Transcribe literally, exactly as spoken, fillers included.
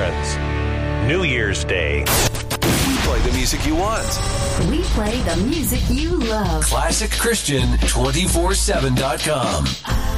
friends. New Year's Day. We play the music you want. We play the music you love. Classic Christian two four seven dot com.